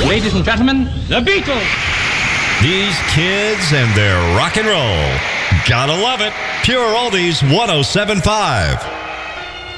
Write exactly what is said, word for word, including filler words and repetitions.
Ladies and gentlemen, the Beatles. These kids and their rock and roll. Gotta love it. Pure Oldies one oh seven point five.